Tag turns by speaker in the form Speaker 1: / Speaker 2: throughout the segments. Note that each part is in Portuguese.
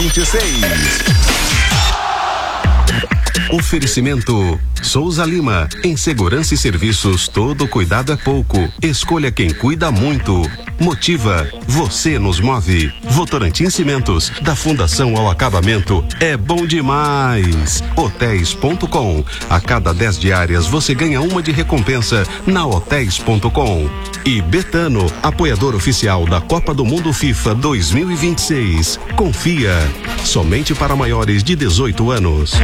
Speaker 1: 2026. Oferecimento Souza Lima. Em segurança e serviços, todo cuidado é pouco. Escolha quem cuida muito. Motiva. Você nos move. Votorantim Cimentos, da fundação ao acabamento, é bom demais. Hotéis.com. A cada 10 diárias você ganha uma de recompensa na Hotéis.com. E Betano, apoiador oficial da Copa do Mundo FIFA 2026. Confia. Somente para maiores de 18 anos.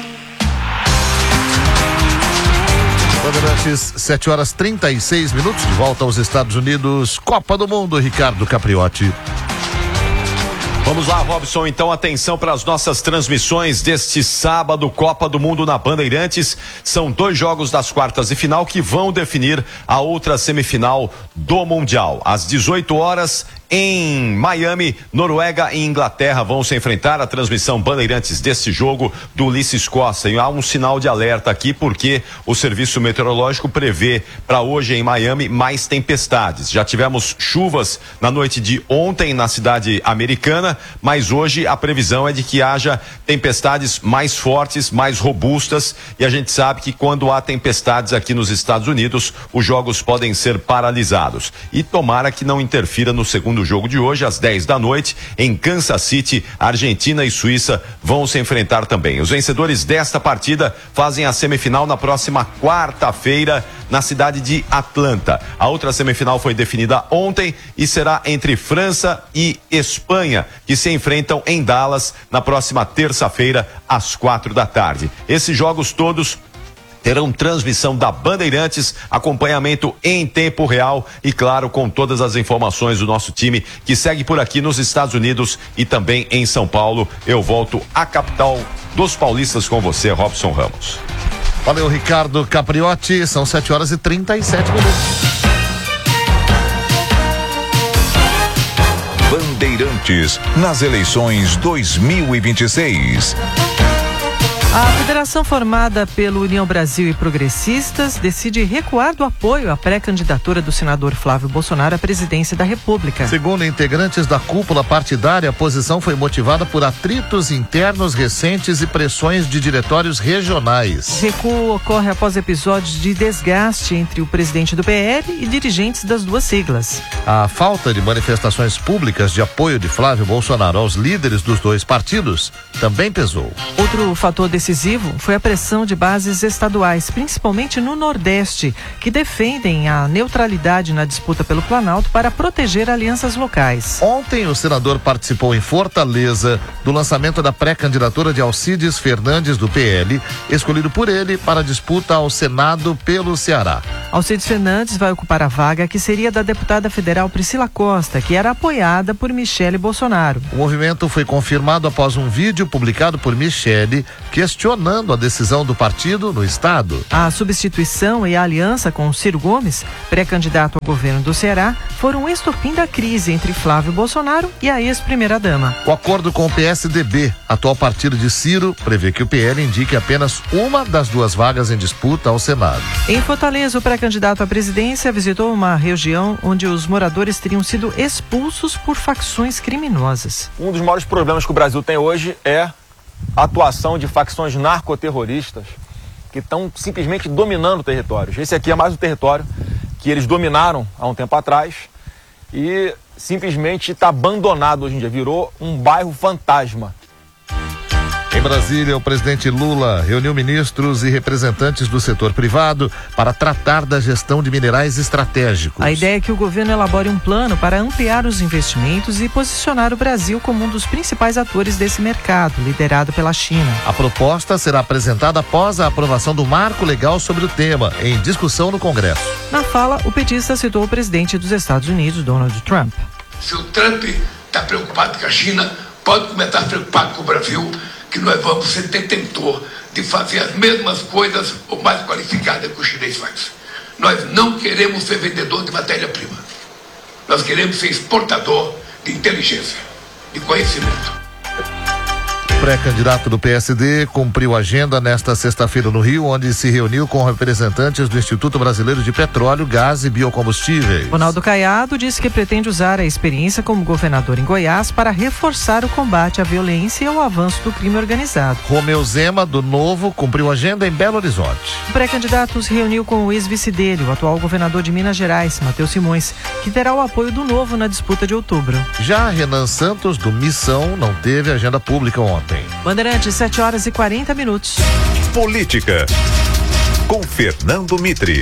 Speaker 2: Bandeirantes, 7h36, de volta aos Estados Unidos, Copa do Mundo, Ricardo Capriotti.
Speaker 3: Vamos lá, Robson, então atenção para as nossas transmissões deste sábado, Copa do Mundo na Bandeirantes. São 2 jogos das quartas de final que vão definir a outra semifinal do Mundial. Às 18 horas, em Miami, Noruega e Inglaterra vão se enfrentar. A transmissão Bandeirantes desse jogo do Ulisses Costa. E há um sinal de alerta aqui porque o Serviço Meteorológico prevê para hoje em Miami mais tempestades. Já tivemos chuvas na noite de ontem na cidade americana, mas hoje a previsão é de que haja tempestades mais fortes, mais robustas, e a gente sabe que quando há tempestades aqui nos Estados Unidos, os jogos podem ser paralisados. E tomara que não interfira no segundo jogo de hoje, às 10 da noite, em Kansas City. Argentina e Suíça vão se enfrentar também. Os vencedores desta partida fazem a semifinal na próxima quarta-feira na cidade de Atlanta. A outra semifinal foi definida ontem e será entre França e Espanha, que se enfrentam em Dallas na próxima terça-feira às 4 da tarde. Esses jogos todos terão transmissão da Bandeirantes, acompanhamento em tempo real e, claro, com todas as informações do nosso time que segue por aqui nos Estados Unidos e também em São Paulo. Eu volto à capital dos paulistas com você, Robson Ramos.
Speaker 2: Valeu, Ricardo Capriotti, são 7h37.
Speaker 1: Bandeirantes nas eleições 2026.
Speaker 4: A federação formada pelo União Brasil e Progressistas decide recuar do apoio à pré-candidatura do senador Flávio Bolsonaro à presidência da República.
Speaker 2: Segundo integrantes da cúpula partidária, a posição foi motivada por atritos internos recentes e pressões de diretórios regionais.
Speaker 4: Recuo ocorre após episódios de desgaste entre o presidente do PL e dirigentes das duas siglas.
Speaker 2: A falta de manifestações públicas de apoio de Flávio Bolsonaro aos líderes dos dois partidos também pesou.
Speaker 4: Outro fator decisivo foi a pressão de bases estaduais, principalmente no Nordeste, que defendem a neutralidade na disputa pelo Planalto para proteger alianças locais.
Speaker 2: Ontem, o senador participou em Fortaleza do lançamento da pré-candidatura de Alcides Fernandes, do PL, escolhido por ele para a disputa ao Senado pelo Ceará.
Speaker 4: Alcides Fernandes vai ocupar a vaga que seria da deputada federal Priscila Costa, que era apoiada por Michele Bolsonaro.
Speaker 2: O movimento foi confirmado após um vídeo publicado por Michele, questionando a decisão do partido no estado.
Speaker 4: A substituição e a aliança com Ciro Gomes, pré-candidato ao governo do Ceará, foram o estopim da crise entre Flávio Bolsonaro e a ex-primeira-dama.
Speaker 2: O acordo com o PSDB, atual partido de Ciro, prevê que o PL indique apenas uma das duas vagas em disputa ao Senado.
Speaker 4: Em Fortaleza, o pré-candidato à presidência visitou uma região onde os moradores teriam sido expulsos por facções criminosas.
Speaker 5: Um dos maiores problemas que o Brasil tem hoje é a atuação de facções narcoterroristas que estão simplesmente dominando territórios. Esse aqui é mais um território que eles dominaram há um tempo atrás e simplesmente está abandonado hoje em dia, virou um bairro fantasma.
Speaker 2: Em Brasília, o presidente Lula reuniu ministros e representantes do setor privado para tratar da gestão de minerais estratégicos.
Speaker 4: A ideia é que o governo elabore um plano para ampliar os investimentos e posicionar o Brasil como um dos principais atores desse mercado, liderado pela China.
Speaker 2: A proposta será apresentada após a aprovação do marco legal sobre o tema, em discussão no Congresso.
Speaker 4: Na fala, o petista citou o presidente dos Estados Unidos, Donald Trump.
Speaker 6: Se o Trump está preocupado com a China, pode começar a estar preocupado com o Brasil, que nós vamos ser detentor de fazer as mesmas coisas ou mais qualificadas que o chinês faz. Nós não queremos ser vendedor de matéria-prima. Nós queremos ser exportador de inteligência, de conhecimento.
Speaker 2: O Pré-candidato do PSD cumpriu agenda nesta sexta-feira no Rio, onde se reuniu com representantes do Instituto Brasileiro de Petróleo, Gás e Biocombustíveis.
Speaker 4: Ronaldo Caiado disse que pretende usar a experiência como governador em Goiás para reforçar o combate à violência e ao avanço do crime organizado.
Speaker 2: Romeu Zema, do Novo, cumpriu agenda em Belo Horizonte.
Speaker 4: O pré-candidato se reuniu com o ex-vice dele, o atual governador de Minas Gerais, Matheus Simões, que terá o apoio do Novo na disputa de outubro.
Speaker 2: Já Renan Santos, do Missão, não teve agenda pública ontem.
Speaker 4: Bandeirantes, 7h40.
Speaker 7: Política, com Fernando Mitre.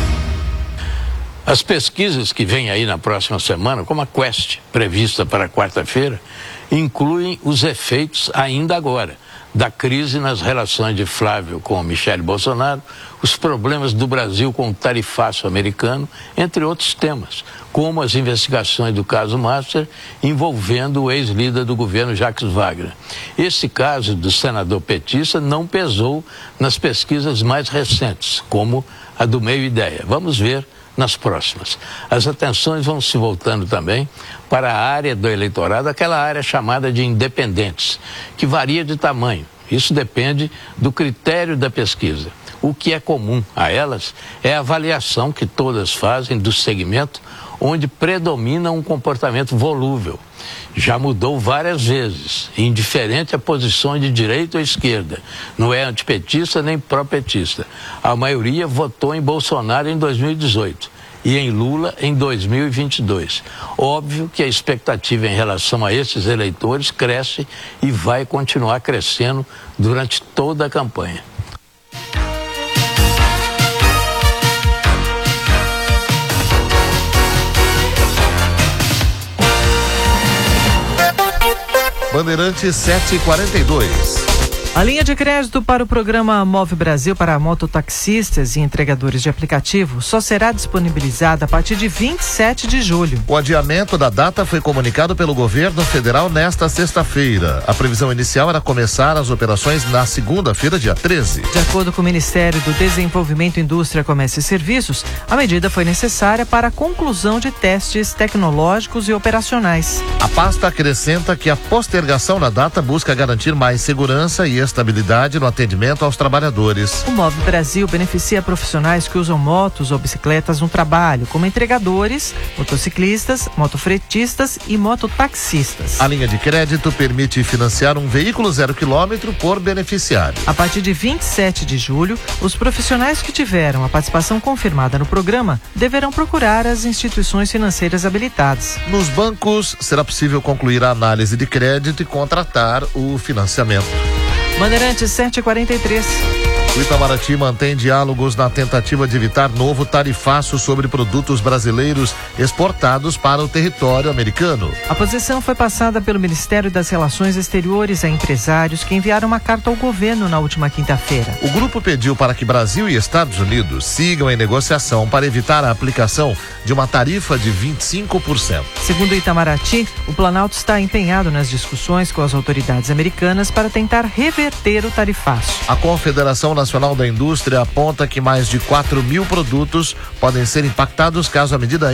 Speaker 8: As pesquisas que vêm aí na próxima semana, como a Quest, prevista para quarta-feira, incluem os efeitos ainda agora da crise nas relações de Flávio com Michele Bolsonaro, os problemas do Brasil com o tarifaço americano, entre outros temas, como as investigações do caso Master envolvendo o ex-líder do governo Jacques Wagner. Esse caso do senador petista não pesou nas pesquisas mais recentes, como a do Meio Ideia. Vamos ver nas próximas. As atenções vão se voltando também para a área do eleitorado, aquela área chamada de independentes, que varia de tamanho. Isso depende do critério da pesquisa. O que é comum a elas é a avaliação que todas fazem do segmento onde predomina um comportamento volúvel. Já mudou várias vezes, indiferente a posições de direita ou esquerda. Não é antipetista nem pró-petista. A maioria votou em Bolsonaro em 2018 e em Lula em 2022. Óbvio que a expectativa em relação a esses eleitores cresce e vai continuar crescendo durante toda a campanha.
Speaker 2: Bandeirantes 7h42.
Speaker 4: A linha de crédito para o programa Move Brasil para mototaxistas e entregadores de aplicativo só será disponibilizada a partir de 27 de julho.
Speaker 2: O adiamento da data foi comunicado pelo governo federal nesta sexta-feira. A previsão inicial era começar as operações na segunda-feira, dia 13.
Speaker 4: De acordo com o Ministério do Desenvolvimento, Indústria, Comércio e Serviços, a medida foi necessária para a conclusão de testes tecnológicos e operacionais.
Speaker 2: A pasta acrescenta que a postergação da data busca garantir mais segurança e estabilidade no atendimento aos trabalhadores.
Speaker 4: O Move Brasil beneficia profissionais que usam motos ou bicicletas no trabalho, como entregadores, motociclistas, motofretistas e mototaxistas.
Speaker 2: A linha de crédito permite financiar um veículo 0 km por beneficiário.
Speaker 4: A partir de 27 de julho, os profissionais que tiveram a participação confirmada no programa deverão procurar as instituições financeiras habilitadas.
Speaker 2: Nos bancos, será possível concluir a análise de crédito e contratar o financiamento.
Speaker 4: Bandeirantes 7h43.
Speaker 2: O Itamaraty mantém diálogos na tentativa de evitar novo tarifaço sobre produtos brasileiros exportados para o território americano.
Speaker 4: A posição foi passada pelo Ministério das Relações Exteriores a empresários que enviaram uma carta ao governo na última quinta-feira.
Speaker 2: O grupo pediu para que Brasil e Estados Unidos sigam em negociação para evitar a aplicação de uma tarifa de 25%.
Speaker 4: Segundo o Itamaraty, o Planalto está empenhado nas discussões com as autoridades americanas para tentar reverter o tarifaço.
Speaker 2: A Confederação Nacional da Indústria aponta que mais de 4.000 produtos podem ser impactados caso a medida